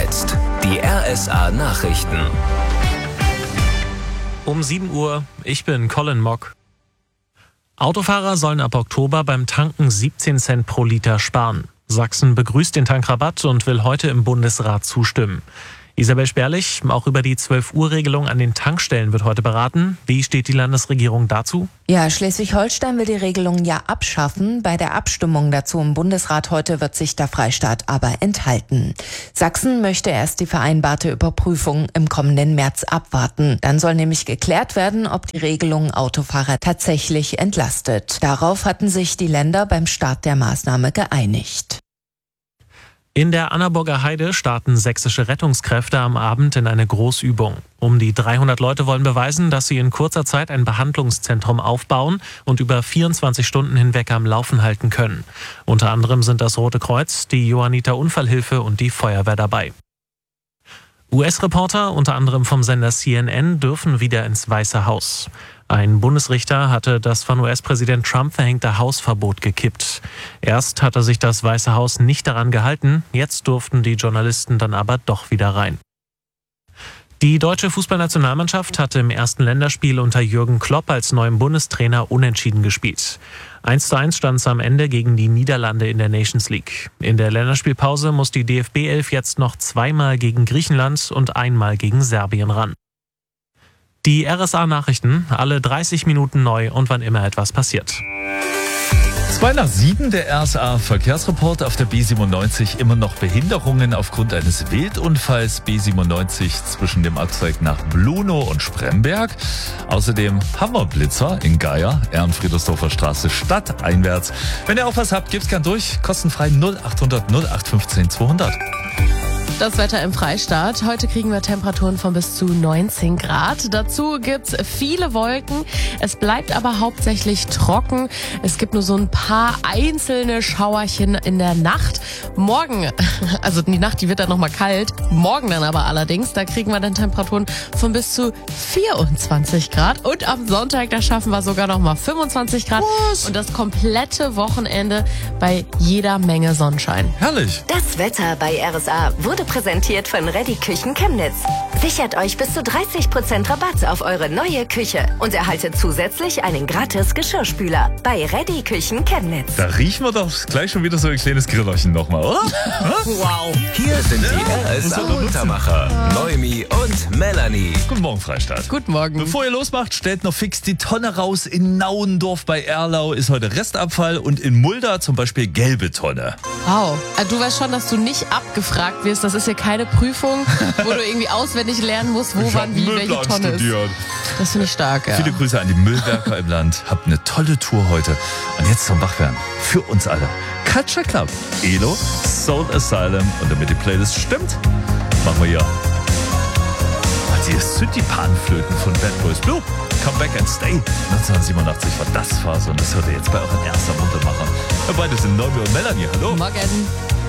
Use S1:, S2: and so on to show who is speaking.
S1: jetzt die RSA Nachrichten.
S2: Um 7 Uhr, ich bin Colin Mock. Autofahrer sollen ab Oktober beim Tanken 17 Cent pro Liter sparen. Sachsen begrüßt den Tankrabatt und will heute im Bundesrat zustimmen. Isabel Sperlich, auch über die 12-Uhr-Regelung an den Tankstellen wird heute beraten. Wie steht die Landesregierung dazu?
S3: Ja, Schleswig-Holstein will die Regelung ja abschaffen. Bei der Abstimmung dazu im Bundesrat heute wird sich der Freistaat aber enthalten. Sachsen möchte erst die vereinbarte Überprüfung im kommenden März abwarten. Dann soll nämlich geklärt werden, ob die Regelung Autofahrer tatsächlich entlastet. Darauf hatten sich die Länder beim Start der Maßnahme geeinigt.
S2: In der Annaburger Heide starten sächsische Rettungskräfte am Abend in eine Großübung. Um die 300 Leute wollen beweisen, dass sie in kurzer Zeit ein Behandlungszentrum aufbauen und über 24 Stunden hinweg am Laufen halten können. Unter anderem sind das Rote Kreuz, die Johanniter Unfallhilfe und die Feuerwehr dabei. US-Reporter, unter anderem vom Sender CNN, dürfen wieder ins Weiße Haus. Ein Bundesrichter hatte das von US-Präsident Trump verhängte Hausverbot gekippt. Erst hatte sich das Weiße Haus nicht daran gehalten, jetzt durften die Journalisten dann aber doch wieder rein. Die deutsche Fußballnationalmannschaft hatte im ersten Länderspiel unter Jürgen Klopp als neuem Bundestrainer unentschieden gespielt. 1:1 stand es am Ende gegen die Niederlande in der Nations League. In der Länderspielpause muss die DFB-11 jetzt noch zweimal gegen Griechenland und einmal gegen Serbien ran. Die RSA-Nachrichten, alle 30 Minuten neu und wann immer etwas passiert.
S4: 6:02, der RSA-Verkehrsreport auf der B97. Immer noch Behinderungen aufgrund eines Wildunfalls. B97 zwischen dem Abzweig nach Blunow und Spremberg. Außerdem Hammerblitzer in Geier, Ehrenfriedersdorfer Straße stadteinwärts. Wenn ihr auch was habt, gibt's gern durch. Kostenfrei 0800 0815 200.
S5: Das Wetter im Freistaat. Heute kriegen wir Temperaturen von bis zu 19 Grad. Dazu gibt's viele Wolken. Es bleibt aber hauptsächlich trocken. Es gibt nur so ein paar einzelne Schauerchen in der Nacht. Morgen, also die Nacht, die wird dann nochmal kalt. Morgen dann aber allerdings, da kriegen wir dann Temperaturen von bis zu 24 Grad. Und am Sonntag, da schaffen wir sogar nochmal 25 Grad. Was? Und das komplette Wochenende bei jeder Menge Sonnenschein.
S4: Herrlich.
S6: Das Wetter bei RSA wurde präsentiert von Ready Küchen Chemnitz. Sichert euch bis zu 30% Rabatt auf eure neue Küche und erhaltet zusätzlich einen gratis Geschirrspüler bei Ready Küchen Chemnitz.
S4: Da riechen wir doch gleich schon wieder so ein kleines Grillerchen nochmal, oder?
S2: Wow.
S1: Hier sind die RSA-Untermacher, Noemi und Melanie.
S4: Guten Morgen, Freistaat.
S5: Guten Morgen.
S4: Bevor ihr losmacht, stellt noch fix die Tonne raus. In Nauendorf bei Erlau ist heute Restabfall und in Mulda zum Beispiel gelbe Tonne.
S5: Wow. Du weißt schon, dass du nicht abgefragt wirst. Das ist ja keine Prüfung, wo du irgendwie auswendig lernen musst, wo, wann, wie, welche Tonne
S4: studiert.
S5: ist. Das finde ich stark, ja.
S4: Viele Grüße an die Müllwerker im Land. Habt eine tolle Tour heute. Und jetzt zum Wachwerden. Für uns alle. Culture Club, Elo, Soul Asylum. Und damit die Playlist stimmt, machen wir hier die Synthi-Panflöten von Bad Boys Blue. Come Back and Stay. 1987 war das Phase und das hört ihr jetzt bei euren ersten Muntermacher. Wir beide sind Noemi und Melanie. Hallo.
S5: Morgen.